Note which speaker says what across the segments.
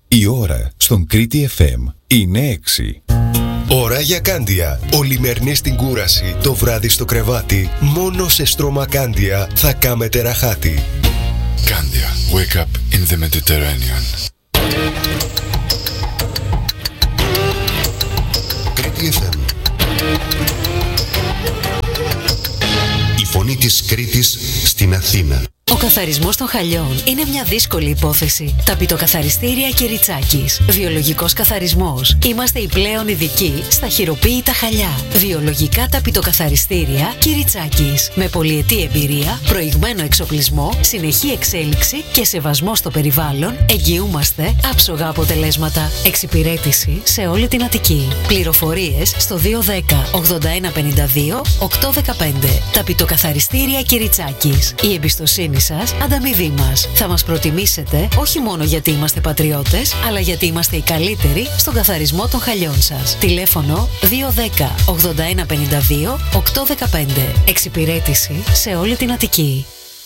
Speaker 1: Η ώρα στον Κρήτη FM είναι 6.
Speaker 2: Ώρα για Κάντια. Ολημερινή στην κούραση, το βράδυ στο κρεβάτι. Μόνο σε στρώμα Κάντια θα κάμετε ραχάτι.
Speaker 3: Κάντια. Wake up in the Mediterranean.
Speaker 2: Κρήτη FM. Η φωνή της Κρήτης στην Αθήνα.
Speaker 4: Ο καθαρισμός των χαλιών είναι μια δύσκολη υπόθεση. Ταπητοκαθαριστήρια Κυριτσάκης. Βιολογικός καθαρισμός. Είμαστε οι πλέον ειδικοί στα χειροποίητα χαλιά. Βιολογικά ταπητοκαθαριστήρια Κυριτσάκης. Με πολυετή εμπειρία, προηγμένο εξοπλισμό, συνεχή εξέλιξη και σεβασμό στο περιβάλλον, εγγυούμαστε άψογα αποτελέσματα. Εξυπηρέτηση σε όλη την Αττική. Πληροφορίες στο 210 81 52 815. Ταπητοκαθαριστήρια Κυριτσάκης. Η εμπιστοσύνη σας, ανταμοιβή μας. Θα μας προτιμήσετε όχι μόνο γιατί είμαστε πατριώτες, αλλά γιατί είμαστε οι καλύτεροι στον καθαρισμό των χαλιών σας. Τηλέφωνο 210 81 52 815. Εξυπηρέτηση σε όλη την Αττική.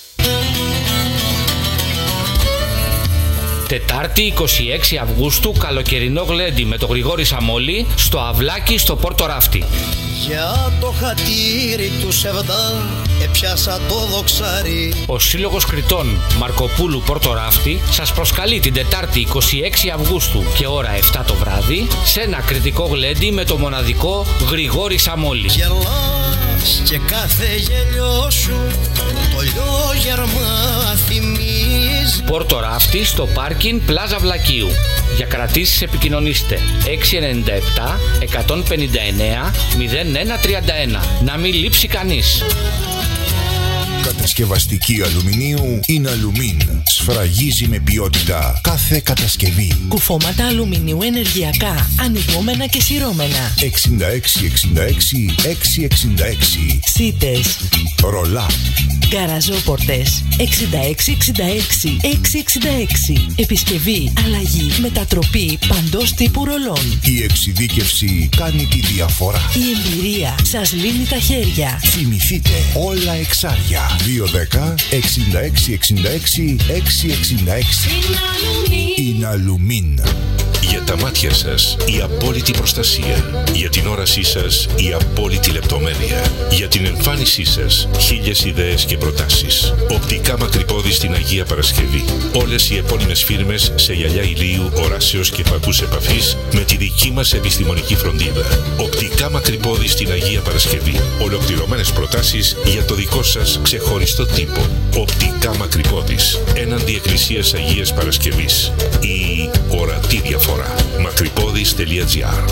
Speaker 5: Τετάρτη 26 Αυγούστου, καλοκαιρινό γλέντι με τον Γρηγόρη Σαμόλη στο Αυλάκι στο Πόρτο Ράφτη.
Speaker 6: Για το χατήρι του Σεβδά έπιασα το δοξάρι.
Speaker 5: Ο Σύλλογος Κρητών Μαρκοπούλου Πόρτο Ράφτη σας προσκαλεί την Τετάρτη 26 Αυγούστου και ώρα 7 το βράδυ σε ένα κρητικό γλέντι με το μοναδικό Γρηγόρη Σαμόλη.
Speaker 6: Γελάς και κάθε γέλιο σου το λιόγερμα θυμίζει.
Speaker 5: Πόρτο Ράφτη στο πάρκιν Πλάζα Βλακίου. Για κρατήσεις επικοινωνήστε 697 159 0131. Να μην λείψει κανείς.
Speaker 7: Κατασκευαστική αλουμινίου Inalumine. Σφραγίζει με ποιότητα κάθε κατασκευή.
Speaker 8: Κουφώματα αλουμινίου ενεργειακά, ανοιγόμενα και σειρώμενα.
Speaker 7: 66 66 666.
Speaker 8: Σίτες.
Speaker 7: Ρολά.
Speaker 8: Γκαραζόπορτες. 66 66 666. Επισκευή, αλλαγή, μετατροπή παντός τύπου ρολών.
Speaker 7: Η εξειδίκευση κάνει τη διαφορά.
Speaker 8: Η εμπειρία σας λύνει τα χέρια.
Speaker 7: Θυμηθείτε όλα εξάρια. 210 66 66 666. Inalumine.
Speaker 9: Για τα μάτια σας η απόλυτη προστασία. Για την όρασή σας η απόλυτη λεπτομέρεια. Για την εμφάνισή σας 1000 ιδέες και προτάσεις. Οπτικά μακρυπόδη στην Αγία Παρασκευή. Όλες οι επώνυμες φίρμες σε γυαλιά ηλίου, οράσεως και φακούς επαφής με τη δική μας επιστημονική φροντίδα. Οπτικά μακρυπόδη στην Αγία Παρασκευή. Ολοκληρωμένες προτάσεις για το δικό σας ξεχωριστό τύπο. Οπτικά μακρυπόδης. Έναντι Εκκλησίας Αγίας Παρασκευής. Η ορατή διαφορά. Μακρυπόδης.gr.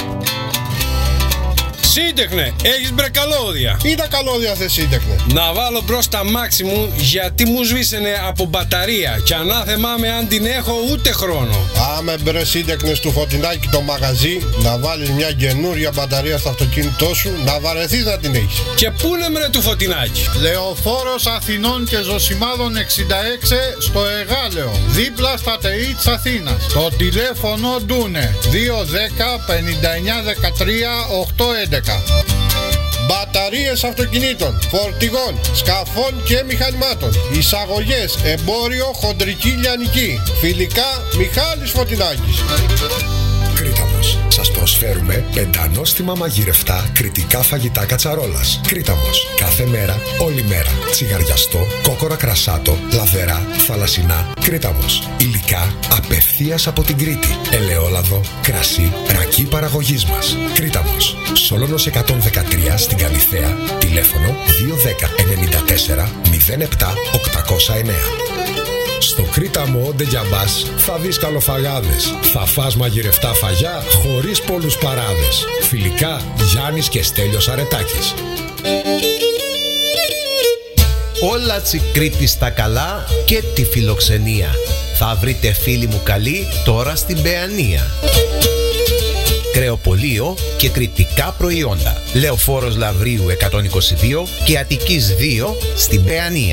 Speaker 10: Σύντεχνε, έχεις μπρε καλώδια.
Speaker 11: Τι τα καλώδια θες σύντεχνε?
Speaker 10: Να βάλω μπρος τα μάξι μου γιατί μου σβήσαινε από μπαταρία και ανάθεμά με αν την έχω ούτε χρόνο.
Speaker 11: Άμε μπρε σύντεχνε του Φωτεινάκη το μαγαζί, να βάλεις μια καινούρια μπαταρία στο αυτοκίνητό σου, να βαρεθείς να την έχεις.
Speaker 10: Και πού είναι μπρε του Φωτεινάκη?
Speaker 12: Λεωφόρος Αθηνών και Ζωσιμάδων 66 στο Εγάλεο, δίπλα στα ΤΕΗ της Αθήνας. Το τηλέφωνο ντούνε 210 59 13 811.
Speaker 11: Μπαταρίες αυτοκινήτων, φορτηγών, σκαφών και μηχανημάτων. Εισαγωγές, εμπόριο, χοντρική λιανική. Φιλικά, Μιχάλης Φωτεινάκης.
Speaker 2: Κρήταμος. Σας προσφέρουμε πεντανόστιμα μαγειρευτά κρητικά φαγητά κατσαρόλας. Κρήταμος. Κάθε μέρα, όλη μέρα. Τσιγαριαστό, κόκορα κρασάτο, λαδερά, θαλασσινά. Κρήταμος. Υλικά απευθείας από την Κρήτη. Ελαιόλαδο, κρασί, ρακί παραγωγής μας. Κρήταμος. Σόλωνος 113 στην Καλιθέα. Τηλέφωνο 210 94 07 809. Στο Κρήταμο Όντε Γιαμπάς θα δεις καλοφαγάδες. Θα φας μαγειρευτά φαγιά χωρίς πολλούς παράδες. Φιλικά, Γιάννης και Στέλιος Αρετάκης.
Speaker 13: Όλα Κρήτη στα καλά και τη φιλοξενία. Θα βρείτε φίλοι μου καλοί τώρα στην Παιανία. Κρεοπωλείο και κρητικά προϊόντα. Λεωφόρος Λαβρίου 122 και Αττικής 2 στην Παιανία.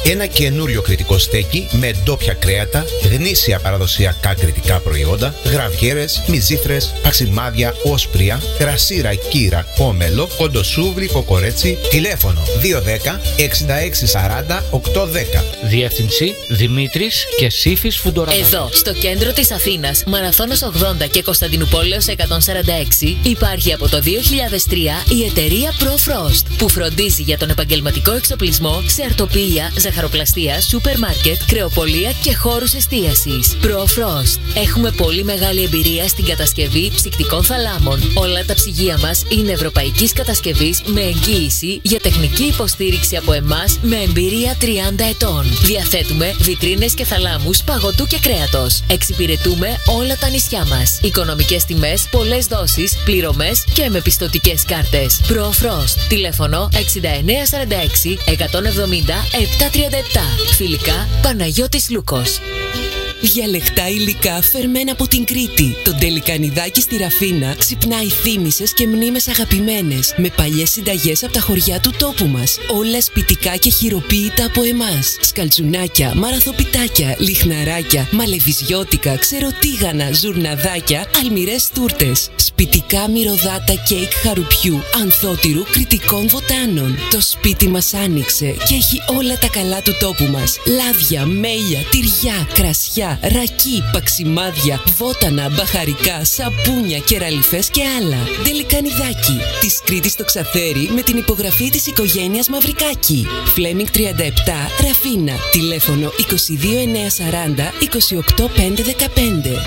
Speaker 13: Ένα καινούριο κρητικό στέκι με ντόπια κρέατα, γνήσια παραδοσιακά κρητικά προϊόντα, γραβιέρες, μυζήθρες, παξιμάδια, όσπρια, κρασίρα, κύρα, όμελο, κοντοσούβλι, κοκορέτσι. Τηλέφωνο 210 66 40 810.
Speaker 5: Διεύθυνση Δημήτρης και Σύφης Φουντορανάκης.
Speaker 14: Εδώ, στο κέντρο της Αθήνας, Μαραθώνος 80 και Κωνσταντινουπόλεως 146, υπάρχει από το 2003 η εταιρεία ProFrost, που φροντίζει για τον επαγγελματικό εξοπλισμό σε αρτοποιεία, ζαχαροπλαστεία, σούπερ μάρκετ, κρεοπολία και χώρους εστίασης. ProFrost. Έχουμε πολύ μεγάλη εμπειρία στην κατασκευή ψυκτικών θαλάμων. Όλα τα ψυγεία μας είναι ευρωπαϊκής κατασκευής με εγγύηση για τεχνική υποστήριξη από εμάς με εμπειρία 30 ετών. Διαθέτουμε βιτρίνες και θαλάμους παγωτού και κρέατος. Εξυπηρετούμε όλα τα νησιά μας. Οικονομικές τιμές, πολλές δόσεις, πληρωμές και με πιστωτικές κάρτες. ProFrost. Τηλέφωνο 6946 170 737. Φιλικά, Παναγιώτης Λούκος.
Speaker 8: Διαλεκτά υλικά φερμένα από την Κρήτη. Το Ντελικανιδάκι στη Ραφίνα ξυπνάει θύμησες και μνήμες αγαπημένες, με παλιές συνταγές από τα χωριά του τόπου μας. Όλα σπιτικά και χειροποίητα από εμάς. Σκαλτσουνάκια, μαραθοπιτάκια, λιχναράκια, μαλεβιζιώτικα, ξεροτίγανα, ζουρναδάκια, αλμυρές τούρτες. Σπιτικά μυρωδάτα κέικ χαρουπιού, ανθότυρου, κρητικών βοτάνων. Το σπίτι μας άνοιξε και έχει όλα τα καλά του τόπου μας. Λάδια, μέλια, τυριά, κρασιά, ρακί, παξιμάδια, βότανα, μπαχαρικά, σαπούνια, κεραλιφές και άλλα. Ντελικανιδάκι, της Κρήτης στο Ξαθέρι, με την υπογραφή της οικογένειας Μαυρικάκη. Φλέμινγκ 37, Ραφίνα. Τηλέφωνο 22940 28515.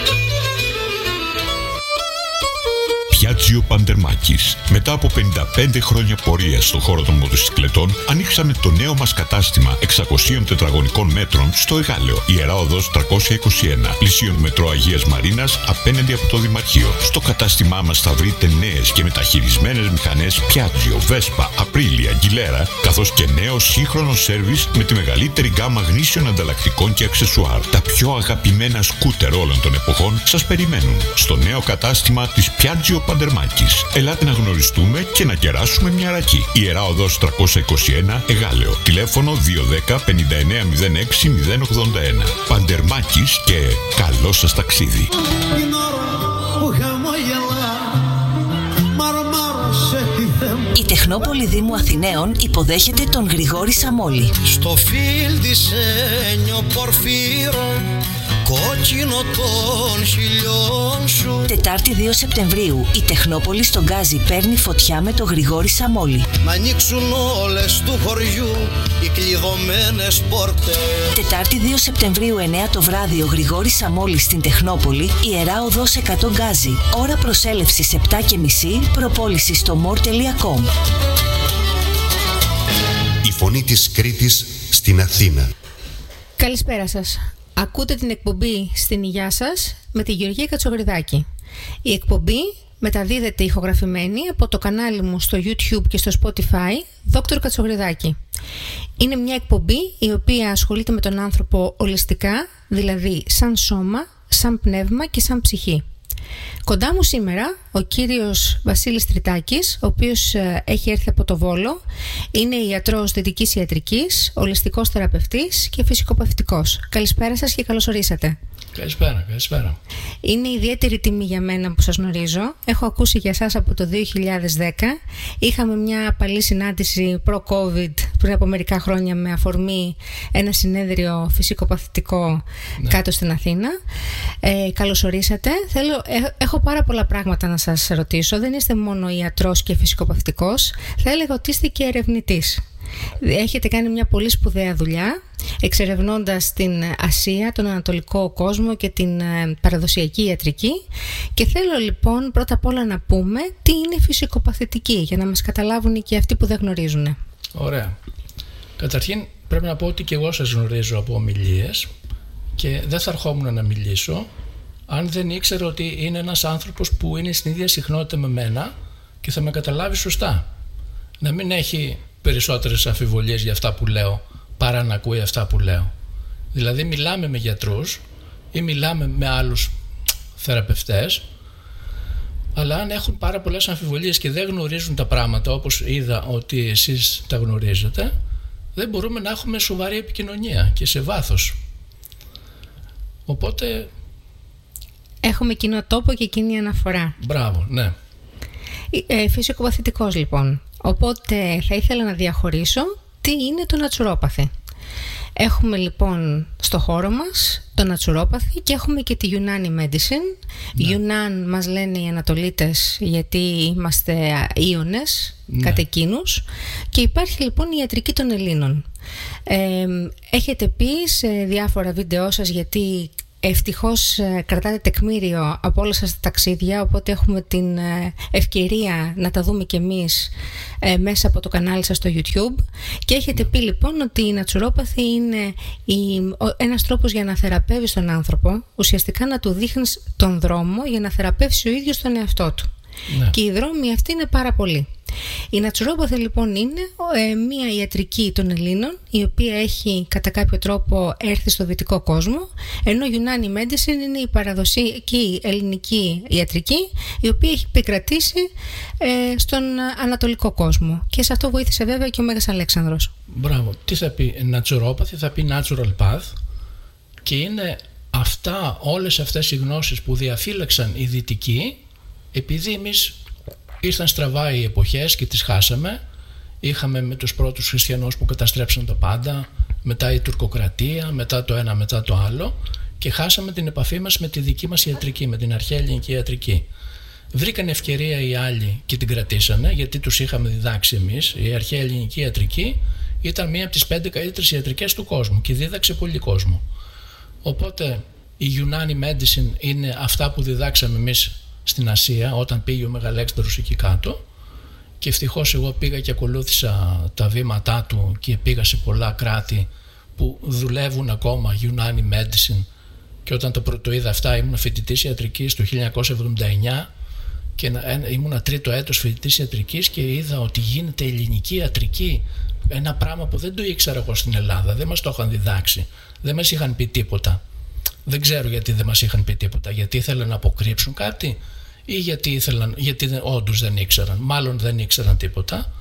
Speaker 15: Πιάτζιο Παντερμάκης. Μετά από 55 χρόνια πορεία στον χώρο των μοτοσυκλετών, ανοίξαμε το νέο μας κατάστημα 600 τετραγωνικών μέτρων στο Εγάλεο, Ιερά Οδός 321, πλησίον μετρό Αγίας Μαρίνας, απέναντι από το Δημαρχείο. Στο κατάστημά μας θα βρείτε νέες και μεταχειρισμένες μηχανές Πιάτζιο, Βέσπα, Απρίλια, Γκιλέρα, καθώς και νέο σύγχρονο σέρβις με τη μεγαλύτερη γκάμα γνήσιων ανταλλακτικών και αξεσουάρ. Τα πιο αγαπημένα σκούτερ όλων των εποχών σας περιμένουν στο νέο κατάστημα της Πιάτζιο Παντερμάκης. Ελάτε να γνωριστούμε και να κεράσουμε μια ρακή. Ιερά Οδός 321, Εγάλεο. Τηλέφωνο 210 5906 081. Παντερμάκης και καλό σας ταξίδι.
Speaker 4: Η Τεχνόπολη Δήμου Αθηναίων υποδέχεται τον Γρηγόρη Σαμόλη.
Speaker 6: Στο φιλ της ένιο πορφύρο, κόκκινο των χιλιών σου.
Speaker 4: Τετάρτη 2 Σεπτεμβρίου η Τεχνόπολη στον Γκάζι παίρνει φωτιά με τον Γρηγόρη Σαμόλη.
Speaker 6: Να ανοίξουν όλες του χωριού οι κλειδωμένες πόρτες.
Speaker 4: Τετάρτη 2 Σεπτεμβρίου 9 το βράδυ ο Γρηγόρης Σαμόλης στην Τεχνόπολη, Ιερά Οδός 100 Γκάζι. Ώρα προσέλευσης 7:30, προπόληση στο more.com.
Speaker 2: Η φωνή της Κρήτης στην Αθήνα.
Speaker 16: Καλησπέρα σας. Ακούτε την εκπομπή «Στην υγειά σας» με τη Γεωργία Κατσογριδάκη. Η εκπομπή μεταδίδεται ηχογραφημένη από το κανάλι μου στο YouTube και στο Spotify, Δόκτωρ Κατσογριδάκη. Είναι μια εκπομπή η οποία ασχολείται με τον άνθρωπο ολιστικά, δηλαδή σαν σώμα, σαν πνεύμα και σαν ψυχή. Κοντά μου σήμερα ο κύριος Βασίλης Τριτάκης, ο οποίος έχει έρθει από το Βόλο, είναι ιατρός δυτικής ιατρικής, ολιστικός θεραπευτής και φυσικοπαθητικός. Καλησπέρα σας και καλώς ορίσατε.
Speaker 17: Καλησπέρα.
Speaker 16: Είναι ιδιαίτερη τιμή για μένα που σας γνωρίζω. Έχω ακούσει για σας από το 2010. Είχαμε μια απαλή συνάντηση προ-COVID πριν από μερικά χρόνια με αφορμή ένα συνέδριο φυσικοπαθητικό κάτω στην Αθήνα. Καλώς ορίσατε. Έχω πάρα πολλά πράγματα να σας ρωτήσω. Δεν είστε μόνο ιατρός και φυσικοπαθητικός. Θα έλεγα ότι είστε και ερευνητής. Έχετε κάνει μια πολύ σπουδαία δουλειά εξερευνώντας την Ασία, τον ανατολικό κόσμο και την παραδοσιακή ιατρική, και θέλω λοιπόν πρώτα απ' όλα να πούμε τι είναι φυσικοπαθητική για να μας καταλάβουν και αυτοί που δεν γνωρίζουν.
Speaker 17: Ωραία. Καταρχήν πρέπει να πω ότι και εγώ σας γνωρίζω από ομιλίες και δεν θα ερχόμουν να μιλήσω αν δεν ήξερα ότι είναι ένας άνθρωπος που είναι στην ίδια συχνότητα με μένα και θα με καταλάβει σωστά. Να μην έχει περισσότερες αμφιβολίες για αυτά που λέω παρά να ακούει αυτά που λέω. Δηλαδή μιλάμε με γιατρούς ή μιλάμε με άλλους θεραπευτές, αλλά αν έχουν πάρα πολλές αμφιβολίες και δεν γνωρίζουν τα πράγματα όπως είδα ότι εσείς τα γνωρίζετε, δεν μπορούμε να έχουμε σοβαρή επικοινωνία και σε βάθος. Οπότε...
Speaker 16: Έχουμε κοινό τόπο και κοινή αναφορά.
Speaker 17: Μπράβο, ναι.
Speaker 16: Φυσικοπαθητικός λοιπόν. Οπότε θα ήθελα να διαχωρίσω τι είναι το νατσουρόπαθι. Έχουμε λοιπόν στο χώρο μας το νατσουρόπαθι και έχουμε και τη Unani Medicine. Ιουνάν μας λένε οι Ανατολίτες γιατί είμαστε Ίωνες κατ' εκείνους. Και υπάρχει λοιπόν η ιατρική των Ελλήνων. Έχετε πει σε διάφορα βίντεό σας, γιατί ευτυχώς κρατάτε τεκμήριο από όλα σας τα ταξίδια, οπότε έχουμε την ευκαιρία να τα δούμε κι εμείς μέσα από το κανάλι σας στο YouTube, και έχετε πει λοιπόν ότι η νατσουρόπαθη είναι ένας τρόπος για να θεραπεύεις τον άνθρωπο, ουσιαστικά να του δείχνεις τον δρόμο για να θεραπεύσει ο ίδιος τον εαυτό του. Και οι δρόμοι αυτοί είναι πάρα πολλοί. Η νατσουρόπαθη λοιπόν είναι μια ιατρική των Ελλήνων, η οποία έχει κατά κάποιο τρόπο έρθει στο δυτικό κόσμο, ενώ Unani Medicine είναι η παραδοσιακή ελληνική ιατρική, η οποία έχει επικρατήσει στον ανατολικό κόσμο. Και σε αυτό βοήθησε βέβαια και ο Μέγας Αλέξανδρος.
Speaker 17: Μπράβο. Τι θα πει νατσουρόπαθη? Θα πει natural path, και είναι όλες αυτές οι γνώσεις που διαφύλαξαν οι δυτικοί, επειδή εμείς ήρθαν στραβά οι εποχές και τις χάσαμε. Είχαμε με τους πρώτους χριστιανούς που καταστρέψαν τα πάντα, μετά η τουρκοκρατία, μετά το ένα, μετά το άλλο, και χάσαμε την επαφή μας με τη δική μας ιατρική, με την αρχαία ελληνική ιατρική. Βρήκαν ευκαιρία οι άλλοι και την κρατήσανε, γιατί τους είχαμε διδάξει εμείς. Η αρχαία ελληνική ιατρική ήταν μία από τις 5 καλύτερες ιατρικές του κόσμου και δίδαξε πολύ κόσμο. Οπότε η Unani Medicine είναι αυτά που διδάξαμε εμείς στην Ασία, όταν πήγε ο Μεγαλέξανδρος εκεί κάτω, και ευτυχώς εγώ πήγα και ακολούθησα τα βήματά του και πήγα σε πολλά κράτη που δουλεύουν ακόμα Unani Medicine, και όταν το πρώτο είδα αυτά ήμουν φοιτητής ιατρικής το 1979 και ήμουν τρίτο έτος φοιτητής ιατρικής και είδα ότι γίνεται ελληνική ιατρική, ένα πράγμα που δεν το ήξερα εγώ στην Ελλάδα, δεν μας το είχαν διδάξει, δεν μας είχαν πει τίποτα. Δεν ξέρω γιατί δεν μας είχαν πει τίποτα, γιατί ήθελαν να αποκρύψουν κάτι ή γιατί όντως δεν ήξεραν, μάλλον δεν ήξεραν τίποτα.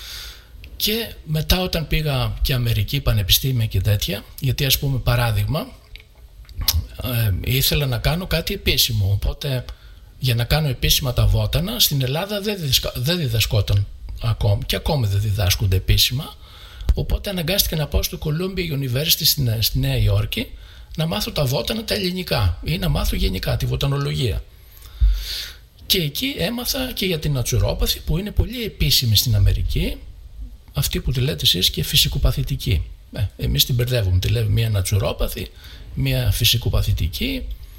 Speaker 17: Και μετά όταν πήγα και Αμερική, πανεπιστήμια και τέτοια, γιατί ας πούμε παράδειγμα ήθελα να κάνω κάτι επίσημο, οπότε για να κάνω επίσημα τα βότανα στην Ελλάδα δεν διδασκόταν ακόμα, και ακόμη δεν διδάσκονται επίσημα, οπότε αναγκάστηκα να πάω στο Columbia University στη Νέα Υόρκη να μάθω τα βότανα τα ελληνικά ή να μάθω γενικά τη βοτανολογία. Και εκεί έμαθα και για την νατσουρόπαθη, που είναι πολύ επίσημη στην Αμερική, αυτή που τη λέτε εσείς και φυσικοπαθητική. Εμείς την μπερδεύουμε, τη λέμε μία νατσουρόπαθη, μία φυσικοπαθητική,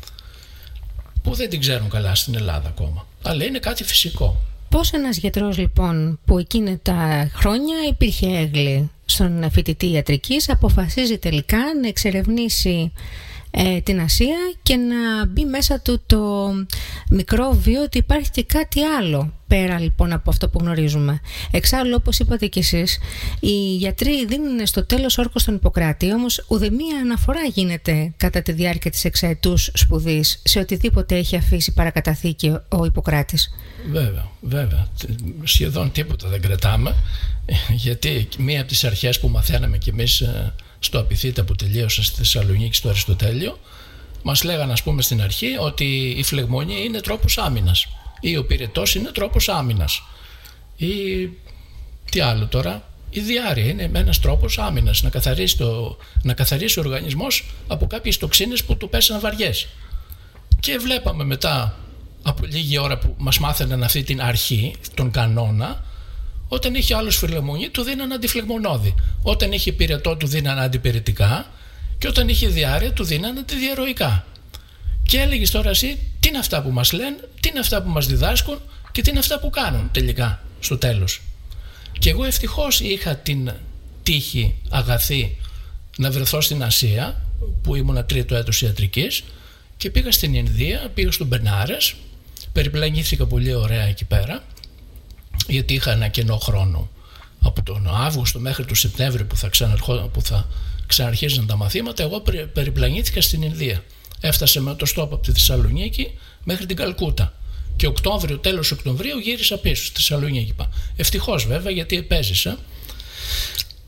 Speaker 17: που δεν την ξέρουν καλά στην Ελλάδα ακόμα, αλλά είναι κάτι φυσικό.
Speaker 16: Πώς ένας γιατρός λοιπόν που εκείνα τα χρόνια υπήρχε έγκλη στον φοιτητή ιατρικής αποφασίζει τελικά να εξερευνήσει την Ασία και να μπει μέσα του το μικρόβιο ότι υπάρχει και κάτι άλλο πέρα λοιπόν από αυτό που γνωρίζουμε. Εξάλλου, όπως είπατε κι εσείς, οι γιατροί δίνουν στο τέλος όρκο στον Ιπποκράτη, όμως ουδεμία αναφορά γίνεται κατά τη διάρκεια της εξαετούς σπουδής σε οτιδήποτε έχει αφήσει παρακαταθήκη ο Ιπποκράτης.
Speaker 17: Βέβαια. Σχεδόν τίποτα δεν κρατάμε, γιατί μία από τις αρχές που μαθαίναμε κι εμείς στο Απιθύτα που τελείωσα στη Θεσσαλονίκη στο Αριστοτέλειο, μας λέγανε ας πούμε στην αρχή ότι η φλεγμονή είναι τρόπος άμυνας ή ο πυρετός είναι τρόπος άμυνας ή τι άλλο τώρα, η διάρρεια είναι ένας τρόπος άμυνας, να καθαρίσει ο οργανισμός από κάποιες τοξίνες που του πέσαν βαριές. Και βλέπαμε μετά από λίγη ώρα που μας μάθαιναν αυτή την αρχή, τον κανόνα, όταν είχε άλλος φλεγμονή του δίναν αντιφλεγμονώδη, όταν είχε πυρετό του δίναν αντιπυρετικά και όταν είχε διάρρεια του δίναν αντιδιαρροϊκά. Και έλεγες τώρα εσύ τι είναι αυτά που μας λένε, τι είναι αυτά που μας διδάσκουν και τι είναι αυτά που κάνουν τελικά στο τέλος. Και εγώ ευτυχώς είχα την τύχη αγαθή να βρεθώ στην Ασία, που ήμουν τρίτο έτος ιατρικής, και πήγα στην Ινδία, πήγα στον Μπενάρες, περιπλανήθηκα πολύ ωραία εκεί πέρα, γιατί είχα ένα κενό χρόνο από τον Αύγουστο μέχρι τον Σεπτέμβριο που θα ξαναρχίζαν τα μαθήματα. Εγώ περιπλανήθηκα στην Ινδία. Έφτασα με το στόπ από τη Θεσσαλονίκη μέχρι την Καλκούτα. Και τέλος Οκτωβρίου γύρισα πίσω στη Θεσσαλονίκη. Ευτυχώς βέβαια, γιατί επέζησα.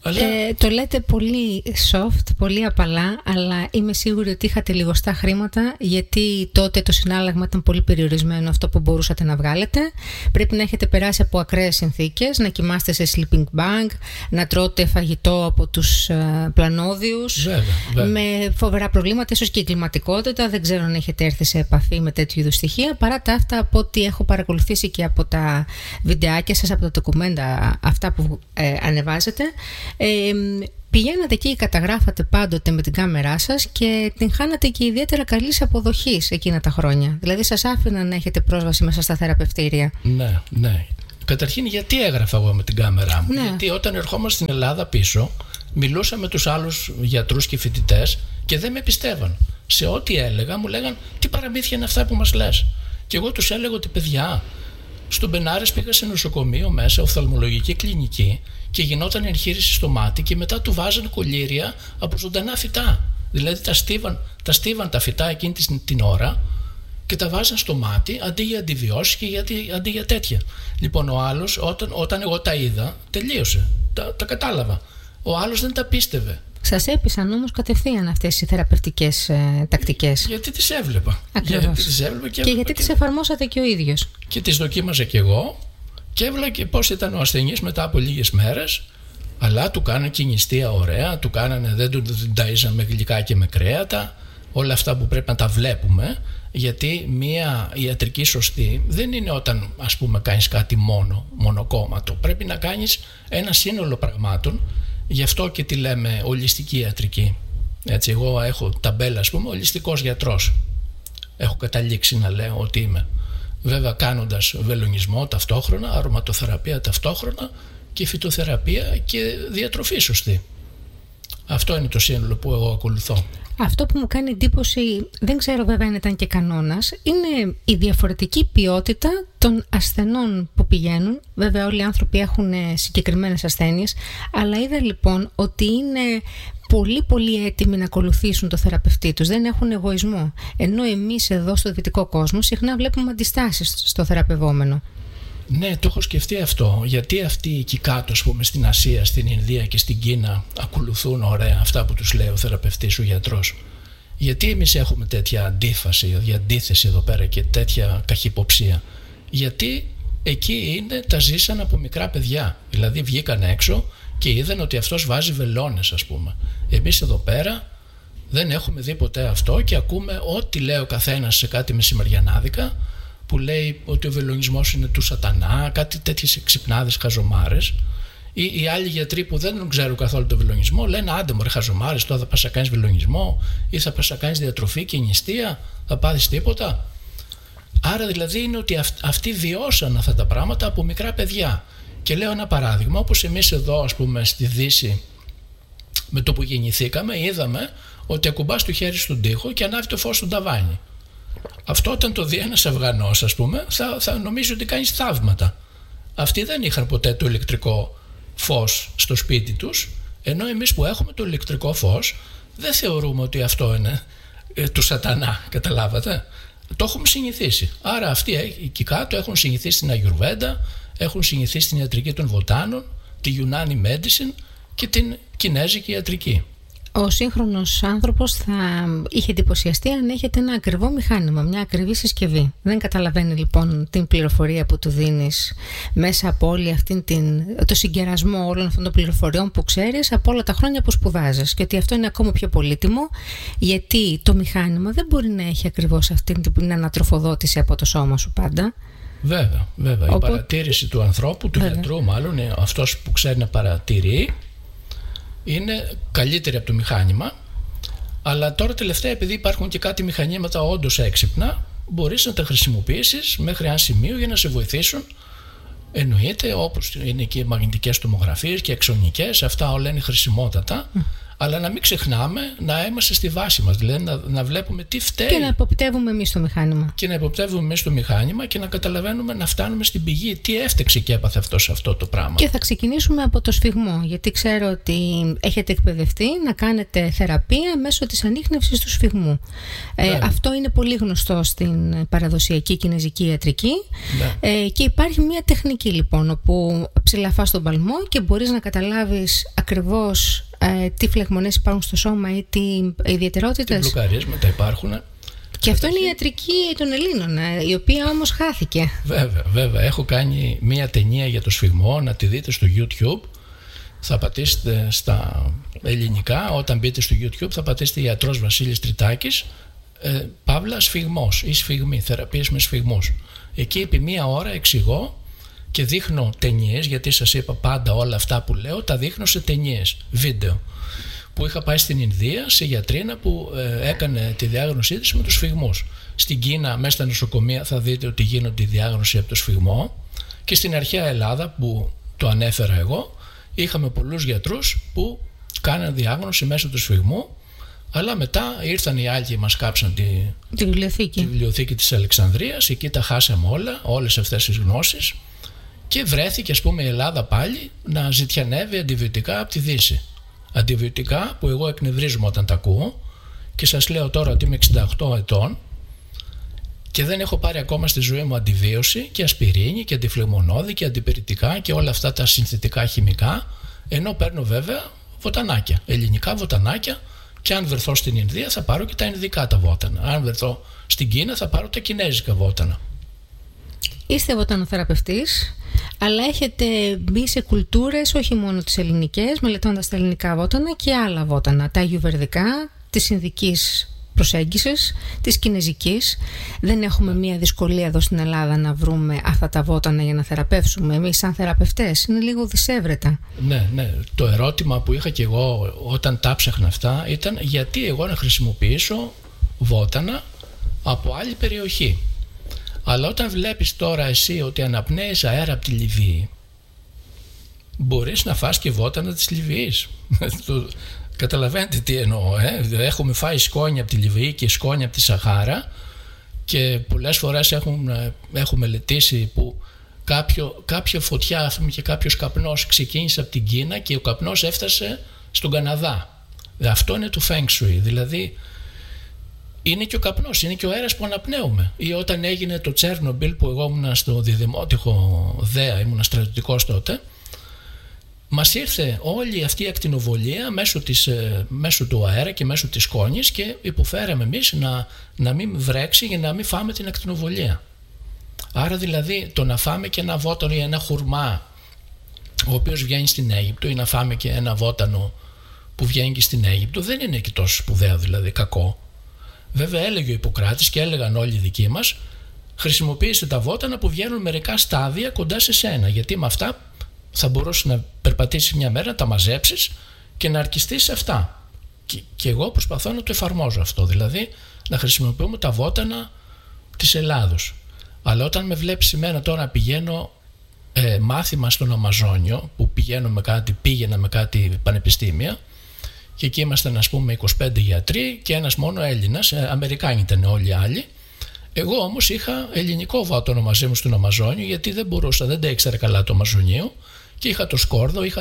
Speaker 16: Το λέτε πολύ soft, πολύ απαλά, αλλά είμαι σίγουρη ότι είχατε λιγοστά χρήματα, γιατί τότε το συνάλλαγμα ήταν πολύ περιορισμένο αυτό που μπορούσατε να βγάλετε. Πρέπει να έχετε περάσει από ακραίες συνθήκες, να κοιμάστε σε sleeping bag, να τρώτε φαγητό από τους πλανόδιους, με φοβερά προβλήματα, ίσως και η κλιματικότητα. Δεν ξέρω αν έχετε έρθει σε επαφή με τέτοιου είδους στοιχεία. Παρά τα αυτά, από ό,τι έχω παρακολουθήσει και από τα βιντεάκια σας, από τα ντοκουμέντα αυτά που ανεβάζετε, πηγαίνατε εκεί, καταγράφατε πάντοτε με την κάμερά σας και την χάνατε και ιδιαίτερα καλής αποδοχής εκείνα τα χρόνια. Δηλαδή σας άφηναν να έχετε πρόσβαση μέσα στα θεραπευτήρια.
Speaker 17: Ναι. Καταρχήν, γιατί έγραφα εγώ με την κάμερά μου? Γιατί όταν ερχόμαστε στην Ελλάδα πίσω, μιλούσα με τους άλλους γιατρούς και φοιτητές και δεν με πιστεύαν. Σε ό,τι έλεγα, μου λέγαν τι παραμύθια είναι αυτά που μας λες. Και εγώ τους έλεγα ότι παιδιά, στον Μπενάρες πήγα σε νοσοκομείο μέσα, οφθαλμολογική κλινική, και γινόταν εγχείρηση στο μάτι και μετά του βάζανε κολλήρια από ζωντανά φυτά. Δηλαδή τα στίβαν τα φυτά εκείνη την ώρα και τα βάζαν στο μάτι αντί για αντιβιώσεις και αντί για τέτοια. Λοιπόν, ο άλλος, όταν εγώ τα είδα, τελείωσε. Τα κατάλαβα. Ο άλλος δεν τα πίστευε.
Speaker 16: Σας έπεισαν όμως κατευθείαν αυτές οι θεραπευτικές τακτικές?
Speaker 17: Γιατί τις έβλεπα.
Speaker 16: Και γιατί τις εφαρμόσατε και ο ίδιος.
Speaker 17: Και τις δοκίμαζα κι εγώ και έβλεπα και πώς ήταν ο ασθενής μετά από λίγες μέρες. Αλλά του κάνανε και νηστεία ωραία, δεν του ταΐζαν με γλυκά και με κρέατα. Όλα αυτά που πρέπει να τα βλέπουμε. Γιατί μια ιατρική σωστή δεν είναι όταν, ας πούμε, κάνεις κάτι μονοκόμματο. Πρέπει να κάνεις ένα σύνολο πραγμάτων. Γι' αυτό και τη λέμε ολιστική ιατρική. Έτσι, εγώ έχω ταμπέλα, ας πούμε, ολιστικός γιατρός. Έχω καταλήξει να λέω ότι είμαι. Βέβαια, κάνοντας βελονισμό ταυτόχρονα, αρωματοθεραπεία ταυτόχρονα και φυτοθεραπεία και διατροφή σωστή. Αυτό είναι το σύνολο που εγώ ακολουθώ.
Speaker 16: Αυτό που μου κάνει εντύπωση, δεν ξέρω βέβαια αν ήταν και κανόνας, είναι η διαφορετική ποιότητα των ασθενών που πηγαίνουν. Βέβαια όλοι οι άνθρωποι έχουν συγκεκριμένες ασθένειες, αλλά είδα λοιπόν ότι είναι πολύ πολύ έτοιμοι να ακολουθήσουν το θεραπευτή τους, δεν έχουν εγωισμό. Ενώ εμείς εδώ στο δυτικό κόσμο συχνά βλέπουμε αντιστάσεις στο θεραπευόμενο.
Speaker 17: Ναι, το έχω σκεφτεί αυτό. Γιατί αυτοί εκεί κάτω, ας πούμε, στην Ασία, στην Ινδία και στην Κίνα ακολουθούν ωραία αυτά που τους λέει ο θεραπευτής, ο γιατρός? Γιατί εμείς έχουμε τέτοια αντίθεση εδώ πέρα και τέτοια καχυποψία? Γιατί εκεί τα ζήσαν από μικρά παιδιά. Δηλαδή βγήκαν έξω και είδαν ότι αυτός βάζει βελόνες, ας πούμε. Εμείς εδώ πέρα δεν έχουμε δει ποτέ αυτό και ακούμε ό,τι λέει ο καθένας σε κάτι μεσημεριανάδικα, που λέει ότι ο βελονισμός είναι του σατανά, κάτι τέτοιες ξυπνάδες χαζομάρες. Ή οι άλλοι γιατροί που δεν ξέρουν καθόλου το βελονισμό λένε άντε μωρέ χαζομάρες, τώρα θα πας να κάνεις βελονισμό ή θα πας να κάνεις διατροφή και νηστεία, θα πάθεις τίποτα? Άρα δηλαδή είναι ότι αυτοί βιώσαν αυτά τα πράγματα από μικρά παιδιά. Και λέω ένα παράδειγμα, όπως εμείς εδώ, ας πούμε, στη Δύση, με το που γεννηθήκαμε, είδαμε ότι ακουμπάς το χέρι στον τοίχο και ανάβει το φως στον ταβάνι. Αυτό όταν το δει ένας Αφγανός, ας πούμε, θα νομίζει ότι κάνεις θαύματα. Αυτοί δεν είχαν ποτέ το ηλεκτρικό φως στο σπίτι τους, ενώ εμείς που έχουμε το ηλεκτρικό φως δεν θεωρούμε ότι αυτό είναι του σατανά, καταλάβατε? Το έχουμε συνηθίσει. Άρα αυτοί εκεί κάτω έχουν συνηθίσει την Αγιουρβέντα, έχουν συνηθίσει την ιατρική των βοτάνων, τη Ιουνάνι Medicine και την Κινέζικη ιατρική.
Speaker 16: Ο σύγχρονος άνθρωπος θα είχε εντυπωσιαστεί αν έχετε ένα ακριβό μηχάνημα, μια ακριβή συσκευή. Δεν καταλαβαίνει λοιπόν την πληροφορία που του δίνεις μέσα από όλη αυτήν το συγκερασμό όλων αυτών των πληροφοριών που ξέρεις από όλα τα χρόνια που σπουδάζεις. Και ότι αυτό είναι ακόμα πιο πολύτιμο, γιατί το μηχάνημα δεν μπορεί να έχει ακριβώς αυτή την ανατροφοδότηση από το σώμα σου πάντα.
Speaker 17: Βέβαια. Η παρατήρηση του ανθρώπου, του γιατρού μάλλον, αυτός που ξέρει να παρατηρεί, είναι καλύτερη από το μηχάνημα. Αλλά τώρα τελευταία, επειδή υπάρχουν και κάτι μηχανήματα όντως έξυπνα, μπορείς να τα χρησιμοποιήσεις μέχρι ένα σημείο για να σε βοηθήσουν. Εννοείται, όπως είναι και οι μαγνητικές τομογραφίες και εξονικές, αυτά όλα είναι χρησιμότατα. Αλλά να μην ξεχνάμε να είμαστε στη βάση μας, δηλαδή να βλέπουμε τι φταίει.
Speaker 16: Και να υποπτεύουμε εμείς το μηχάνημα. Και να καταλαβαίνουμε, να φτάνουμε στην πηγή, τι έφτεξε και έπαθε αυτό το πράγμα. Και θα ξεκινήσουμε από το σφυγμό, γιατί ξέρω ότι έχετε εκπαιδευτεί να κάνετε θεραπεία μέσω της ανίχνευσης του σφυγμού. Αυτό είναι πολύ γνωστό στην παραδοσιακή κινεζική ιατρική. Και υπάρχει μια τεχνική λοιπόν, όπου ψηλαφά στον παλμό και μπορείς να καταλάβεις ακριβώς τι φλεγμονές υπάρχουν στο σώμα ή τι ιδιαιτερότητες.
Speaker 17: Τι μπλοκαρίσματα υπάρχουν.
Speaker 16: Και αυτό είναι η ιατρική των Ελλήνων, η οποία όμως χάθηκε.
Speaker 17: Βέβαια. Έχω κάνει μία ταινία για το σφυγμό, να τη δείτε στο YouTube. Θα πατήσετε στα ελληνικά, όταν μπείτε στο YouTube θα πατήσετε ιατρός Βασίλης Τριτάκης, παύλα σφυγμός ή σφυγμή, θεραπείες με σφυγμούς. Εκεί επί μία ώρα εξηγώ και δείχνω ταινίες, γιατί σας είπα πάντα όλα αυτά που λέω τα δείχνω σε ταινίες, βίντεο, που είχα πάει στην Ινδία σε γιατρίνα που έκανε τη διάγνωσή της με τους σφυγμούς. Στην Κίνα μέσα στα νοσοκομεία θα δείτε ότι γίνονται η διάγνωση από το σφυγμό, και στην αρχαία Ελλάδα που το ανέφερα εγώ είχαμε πολλούς γιατρούς που κάναν διάγνωση μέσω του σφυγμού, αλλά μετά ήρθαν οι άλλοι και μας κάψαν τη βιβλιοθήκη της Αλεξανδρίας. Εκεί τα χάσαμε όλες αυτές τις γνώσεις, και βρέθηκε ας πούμε η Ελλάδα πάλι να ζητιανεύει αντιβιωτικά από τη Δύση. Αντιβιωτικά που εγώ εκνευρίζομαι όταν τα ακούω, και σας λέω τώρα ότι είμαι 68 ετών και δεν έχω πάρει ακόμα στη ζωή μου αντιβίωση και ασπιρίνη και αντιφλεγμονώδη και αντιπυρητικά και όλα αυτά τα συνθετικά χημικά, ενώ παίρνω βέβαια βοτανάκια, ελληνικά βοτανάκια, και αν βρεθώ στην Ινδία θα πάρω και τα ινδικά τα βότανα. Αν βρεθώ στην Κίνα θα πάρω τα κινέζικα βότανα.
Speaker 16: Είστε βοτανοθεραπευτής, αλλά έχετε μπει σε κουλτούρες όχι μόνο τις ελληνικές, μελετώντας τα ελληνικά βότανα και άλλα βότανα, τα αγιουβερδικά, της ινδικής προσέγγισης, της κινεζικής. Δεν έχουμε μία δυσκολία εδώ στην Ελλάδα να βρούμε αυτά τα βότανα για να θεραπεύσουμε. Εμείς σαν θεραπευτές είναι λίγο δυσέβρετα.
Speaker 17: Ναι. Το ερώτημα που είχα και εγώ όταν τα ψάχνα αυτά ήταν γιατί εγώ να χρησιμοποιήσω βότανα από άλλη περιοχή. Αλλά όταν βλέπεις τώρα εσύ ότι αναπνέεις αέρα από τη Λιβύη, μπορείς να φας και βότανα της Λιβύης. Καταλαβαίνετε τι εννοώ, Έχουμε φάει σκόνια από τη Λιβύη και σκόνια από τη Σαχάρα, και πολλές φορές έχουμε μελετήσει που κάποια φωτιά και κάποιος καπνός ξεκίνησε από την Κίνα και ο καπνός έφτασε στον Καναδά. Αυτό είναι το Feng Shui, δηλαδή είναι και ο καπνός, είναι και ο αέρας που αναπνέουμε. Ή όταν έγινε το Τσέρνομπιλ που εγώ ήμουν στο διδημότυχο ΔΕΑ, ήμουν στρατιωτικός τότε, μας ήρθε όλη αυτή η ακτινοβολία μέσω του αέρα και μέσω της σκόνης, και υποφέραμε εμείς να μην βρέξει για να μην φάμε την ακτινοβολία. Άρα δηλαδή το να φάμε και ένα βότανο ή ένα χουρμά ο οποίος βγαίνει στην Αίγυπτο, ή να φάμε και ένα βότανο που βγαίνει και στην Αίγυπτο, δεν είναι και τόσο σπουδαίο, δηλαδή κακό. Βέβαια έλεγε ο Ιπποκράτης και έλεγαν όλοι οι δικοί μας, χρησιμοποίησε τα βότανα που βγαίνουν μερικά στάδια κοντά σε σένα, γιατί με αυτά θα μπορούσε να περπατήσει μια μέρα, να τα μαζέψεις και να αρκιστείς σε αυτά. Και εγώ προσπαθώ να το εφαρμόζω αυτό, δηλαδή να χρησιμοποιούμε τα βότανα της Ελλάδος. Αλλά όταν με βλέπεις εμένα τώρα να πηγαίνω μάθημα στον Αμαζόνιο, που πήγαινα με κάτι πανεπιστήμια, και εκεί ήμασταν ας πούμε 25 γιατροί και ένας μόνο Έλληνας, Αμερικάνοι ήταν όλοι οι άλλοι. Εγώ όμως είχα ελληνικό βότανο μαζί μου στον Αμαζόνιο, γιατί δεν τα ήξερα καλά το Αμαζονίο, και είχα το σκόρδο, είχα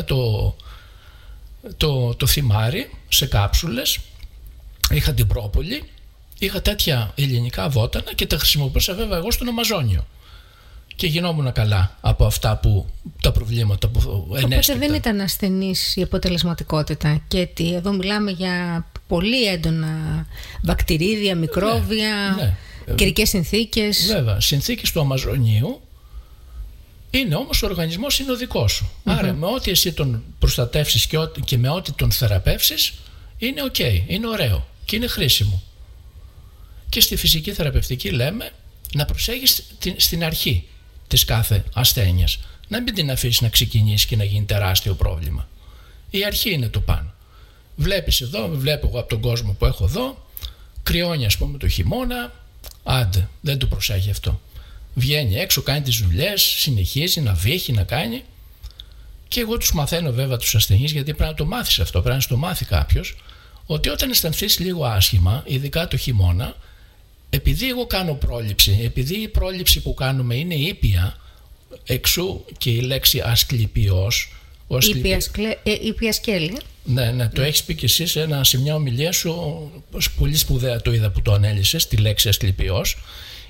Speaker 17: το θυμάρι σε κάψουλες, είχα την πρόπολη, είχα τέτοια ελληνικά βότανα και τα χρησιμοποιούσα βέβαια εγώ στον Αμαζόνιο. Και γινόμουν καλά από αυτά τα προβλήματα που ενέστηκτα.
Speaker 16: Οπότε δεν ήταν ασθενής η αποτελεσματικότητα, και ότι εδώ μιλάμε για πολύ έντονα βακτηρίδια, μικρόβια, καιρικές συνθήκες.
Speaker 17: Βέβαια, συνθήκες του Αμαζονίου είναι όμως ο οργανισμός είναι ο δικός σου. Άρα με ό,τι εσύ τον προστατεύσεις και με ό,τι τον θεραπεύσεις είναι ok, είναι ωραίο και είναι χρήσιμο. Και στη φυσική θεραπευτική λέμε να προσέχεις στην αρχή της κάθε ασθένειας. Να μην την αφήσεις να ξεκινήσει και να γίνει τεράστιο πρόβλημα. Η αρχή είναι το πάνω. Βλέπεις εδώ, βλέπω εγώ από τον κόσμο που έχω εδώ, κρυώνει ας πούμε το χειμώνα, άντε, δεν του προσέχει αυτό. Βγαίνει έξω, κάνει τις δουλειές, συνεχίζει να βύχει, να κάνει. Και εγώ τους μαθαίνω βέβαια τους ασθενείς, γιατί πρέπει να το μάθεις αυτό, πρέπει να το μάθει κάποιος, ότι όταν αισθανθείς λίγο άσχημα, ειδικά το χειμώνα, επειδή εγώ κάνω πρόληψη, επειδή η πρόληψη που κάνουμε είναι ήπια, εξού και η λέξη ασκληπιός.
Speaker 16: Ήπια σκέλη.
Speaker 17: Ναι, το έχεις πει και εσύ σε μια ομιλία σου, πολύ σπουδαία το είδα που το ανέλυσες, τη λέξη ασκληπιός.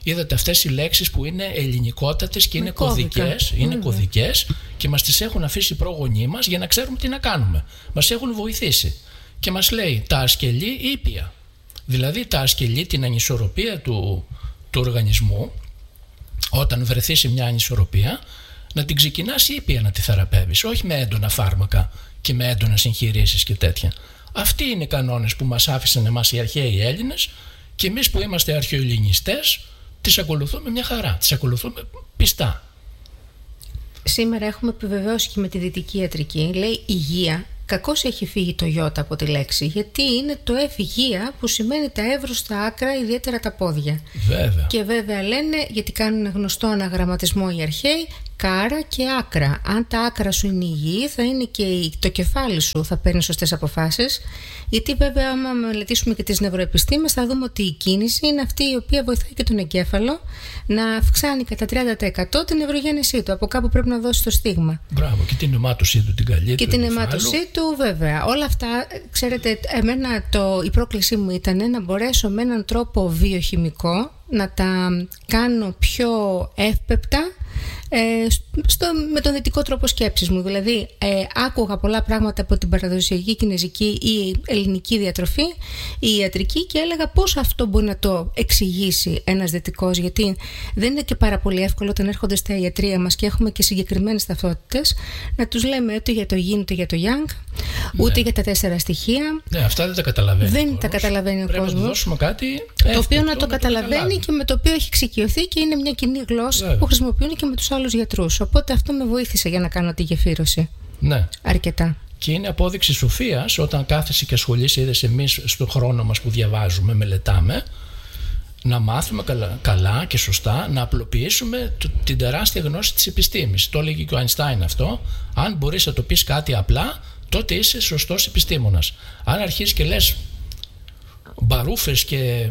Speaker 17: είδατε αυτές οι λέξεις που είναι ελληνικότατες και είναι κωδικές, είναι κωδικές και μας τις έχουν αφήσει οι πρόγονοί μας για να ξέρουμε τι να κάνουμε. Μας έχουν βοηθήσει και μας λέει τα ασκελεί ήπια. Δηλαδή τα ασκελεί την ανισορροπία του οργανισμού, όταν βρεθεί σε μια ανισορροπία, να την ξεκινάς ήπια να τη θεραπεύεις, όχι με έντονα φάρμακα και με έντονα συγχειρήσεις και τέτοια. Αυτοί είναι οι κανόνες που μας άφησαν εμάς οι αρχαίοι Έλληνες και εμείς που είμαστε αρχαιοελληνιστές τις ακολουθούμε μια χαρά, τις ακολουθούμε πιστά.
Speaker 16: Σήμερα έχουμε επιβεβαιώσει και με τη δυτική ιατρική, λέει υγεία. Κακώς έχει φύγει το γιώτα από τη λέξη, γιατί είναι το υγεία που σημαίνει τα εύρωστα άκρα, ιδιαίτερα τα πόδια.
Speaker 17: Βέβαια.
Speaker 16: Και βέβαια λένε, γιατί κάνουν γνωστό αναγραμματισμό οι αρχαίοι, κάρα και άκρα. Αν τα άκρα σου είναι υγιή, θα είναι και το κεφάλι σου θα παίρνει σωστές αποφάσεις. Γιατί βέβαια, άμα μελετήσουμε και τις νευροεπιστήμες, θα δούμε ότι η κίνηση είναι αυτή η οποία βοηθάει και τον εγκέφαλο να αυξάνει κατά 30% την νευρογέννησή του. Από κάπου πρέπει να δώσει το στίγμα.
Speaker 17: Μπράβο, και την αιμάτωσή του την καλή.
Speaker 16: Και την αιμάτωσή του, βέβαια. Όλα αυτά, ξέρετε, εμένα η πρόκλησή μου ήταν να μπορέσω με έναν τρόπο βιοχημικό να τα κάνω πιο εύπεπτα με τον δυτικό τρόπο σκέψης μου. Δηλαδή άκουγα πολλά πράγματα από την παραδοσιακή κινεζική ή ελληνική διατροφή ή ιατρική και έλεγα πώς αυτό μπορεί να το εξηγήσει ένας δυτικός, γιατί δεν είναι και πάρα πολύ εύκολο όταν έρχονται στα ιατρεία μας και έχουμε και συγκεκριμένες ταυτότητες να τους λέμε ούτε για το Yin ούτε για το Yang, ούτε για τα 4 στοιχεία.
Speaker 17: Ναι, αυτά δεν τα καταλαβαίνει.
Speaker 16: Δεν τα καταλαβαίνει ο κόσμος.
Speaker 17: Πρέπει να του δώσουμε κάτι
Speaker 16: το οποίο να το καταλαβαίνει και με το οποίο έχει εξοικειωθεί και είναι μια κοινή γλώσσα που χρησιμοποιούν και με τους άλλους γιατρούς. Οπότε αυτό με βοήθησε για να κάνω τη γεφύρωση.
Speaker 17: Ναι.
Speaker 16: Αρκετά.
Speaker 17: Και είναι απόδειξη σοφίας όταν κάθεσαι και ασχολείσαι, είδες εμείς στον χρόνο μας που διαβάζουμε, μελετάμε, να μάθουμε καλά και σωστά, να απλοποιήσουμε την τεράστια γνώση της επιστήμης. Το έλεγε και ο Αϊνστάιν αυτό. Αν μπορείς να το πεις κάτι απλά, τότε είσαι σωστός επιστήμονας. Αν αρχίσεις και λες μπαρούφες και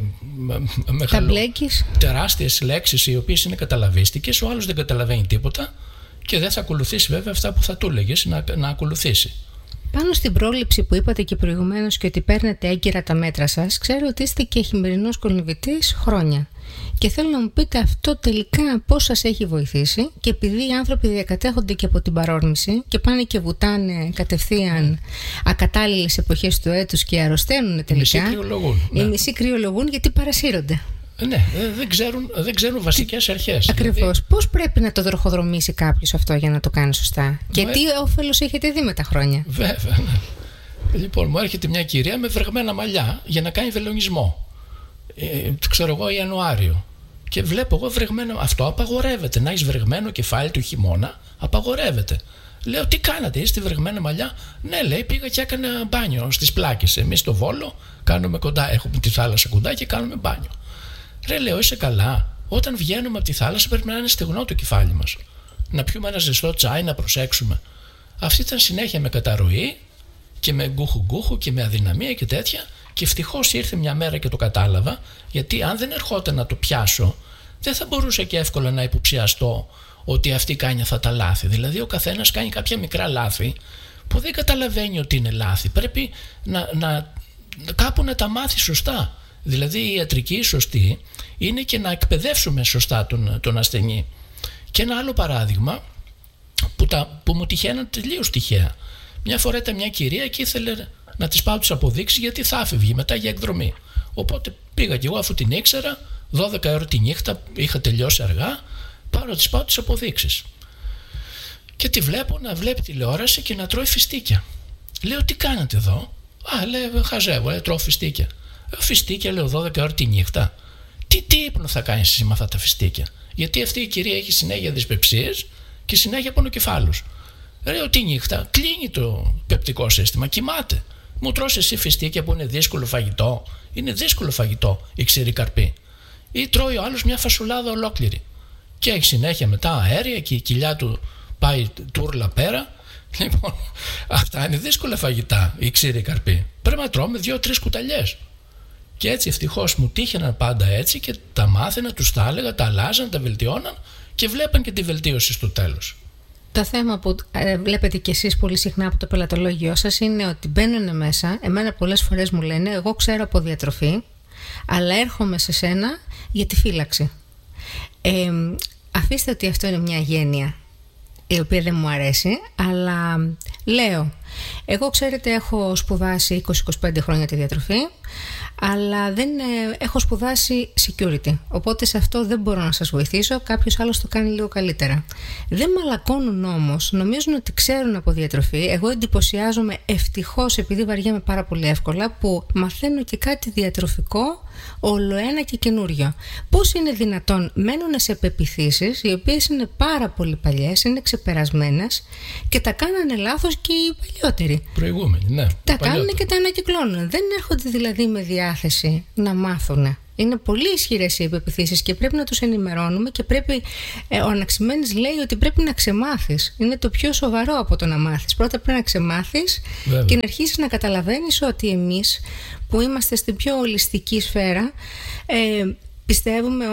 Speaker 17: τεράστιες λέξεις οι οποίες είναι καταλαβίστικες, ο άλλος δεν καταλαβαίνει τίποτα και δεν θα ακολουθήσει βέβαια αυτά που θα του έλεγες να ακολουθήσει.
Speaker 16: Πάνω στην πρόληψη που είπατε και προηγουμένως και ότι παίρνετε έγκυρα τα μέτρα σας, ξέρω ότι είστε και χειμερινός κολυμβητής χρόνια. Και θέλω να μου πείτε αυτό τελικά πώς σας έχει βοηθήσει, και επειδή οι άνθρωποι διακατέχονται και από την παρόρμηση και πάνε και βουτάνε κατευθείαν ακατάλληλες εποχές του έτους και αρρωσταίνουν τελικά. Οι μισοί κρυολογούν γιατί παρασύρονται.
Speaker 17: Ναι, δεν ξέρουν βασικές αρχές.
Speaker 16: Ακριβώς. Δηλαδή, πώς πρέπει να το τροχοδρομήσει κάποιος αυτό για να το κάνει σωστά? Και τι όφελος έχετε δει με τα χρόνια?
Speaker 17: Βέβαια, ναι. Λοιπόν, μου έρχεται μια κυρία με βρεγμένα μαλλιά για να κάνει βελονισμό. Ξέρω εγώ Ιανουάριο. Και βλέπω εγώ βρεγμένο. Αυτό απαγορεύεται. Να έχεις βρεγμένο κεφάλι του χειμώνα, απαγορεύεται. Λέω, τι κάνατε, είστε βρεγμένα μαλλιά? Ναι, λέει, πήγα και έκανα μπάνιο στις πλάκες. Εμείς στο Βόλο κάνουμε κοντά, έχουμε τη θάλασσα κοντά και κάνουμε μπάνιο. Ρε, λέω, είσαι καλά? Όταν βγαίνουμε από τη θάλασσα πρέπει να είναι στεγνό το κεφάλι μας. Να πιούμε ένα ζεστό τσάι, να προσέξουμε. Αυτή ήταν συνέχεια με καταρροή και με γκούχου και με αδυναμία και τέτοια. Και ευτυχώς ήρθε μια μέρα και το κατάλαβα, γιατί αν δεν ερχόταν να το πιάσω, δεν θα μπορούσα και εύκολα να υποψιαστώ ότι αυτή κάνει αυτά τα λάθη. Δηλαδή, ο καθένας κάνει κάποια μικρά λάθη που δεν καταλαβαίνει ότι είναι λάθη. Πρέπει κάπου να τα μάθει σωστά. Δηλαδή, η ιατρική σωστή είναι και να εκπαιδεύσουμε σωστά τον ασθενή. Και ένα άλλο παράδειγμα που μου τυχαίναν τελείως τυχαία. Μια φορά ήταν μια κυρία και ήθελε να της πάω τις αποδείξεις γιατί θα έφευγε μετά για εκδρομή. Οπότε πήγα κι εγώ, αφού την ήξερα, 12 ώρα τη νύχτα, είχα τελειώσει αργά, πάω να της πάω τις αποδείξεις. Και τη βλέπω να βλέπει τηλεόραση και να τρώει φιστίκια. Λέω, τι κάνετε εδώ? Λέει, χαζεύω, τρώω φιστίκια. Φιστίκια, λέω, 12 ώρα τη νύχτα. Τι ύπνο θα κάνεις εσύ με αυτά τα φιστίκια? Γιατί αυτή η κυρία έχει συνέχεια δυσπεψίες και συνέχεια πονοκεφάλους. Λέω, τη νύχτα κλείνει το πεπτικό σύστημα, κοιμάται. Μου τρως εσύ φιστίκια που είναι δύσκολο φαγητό? Είναι δύσκολο φαγητό η ξηρή καρπή. Ή τρώει ο άλλος μια φασουλάδα ολόκληρη και έχει συνέχεια μετά αέρια και η κοιλιά του πάει τούρλα πέρα. Λοιπόν, αυτά είναι δύσκολα φαγητά η ξηρή καρπή. Πρέπει να τρώμε 2-3 κουταλιές. Και έτσι ευτυχώς μου τύχαιναν πάντα έτσι και τα μάθαινα, τους τα έλεγα, τα αλλάζαν, τα βελτιώναν και βλέπαν και τη βελτίωση στο τέλος.
Speaker 16: Το θέμα που βλέπετε κι εσείς πολύ συχνά από το πελατολόγιο σας είναι ότι μπαίνουν μέσα, εμένα πολλές φορές μου λένε, εγώ ξέρω από διατροφή, αλλά έρχομαι σε σένα για τη φύλαξη. Αφήστε ότι αυτό είναι μια γένεια η οποία δεν μου αρέσει, αλλά λέω, εγώ ξέρετε έχω σπουδάσει 20-25 χρόνια τη διατροφή, αλλά δεν έχω σπουδάσει security, οπότε σε αυτό δεν μπορώ να σας βοηθήσω, κάποιος άλλος το κάνει λίγο καλύτερα. Δεν μαλακώνουν όμως, νομίζουν ότι ξέρουν από διατροφή. Εγώ εντυπωσιάζομαι ευτυχώς, επειδή βαριέμαι πάρα πολύ εύκολα, που μαθαίνω και κάτι διατροφικό όλο ένα και καινούριο. Πώς είναι δυνατόν μένουν σε πεποιθήσεις οι οποίες είναι πάρα πολύ παλιές, είναι ξεπερασμένες και τα κάνανε λάθος και οι παλιότεροι.
Speaker 17: Προηγούμενοι, ναι.
Speaker 16: Τα κάνουν και τα ανακυκλώνουν. Δεν έρχονται δηλαδή με διάθεση να μάθουν. Είναι πολύ ισχυρές οι πεποιθήσεις και πρέπει να τους ενημερώνουμε και πρέπει, ο Αναξημένης λέει ότι πρέπει να ξεμάθεις. Είναι το πιο σοβαρό από το να μάθεις. Πρώτα πρέπει να ξεμάθεις και να αρχίσεις να καταλαβαίνεις ότι εμείς που είμαστε στην πιο ολιστική σφαίρα πιστεύουμε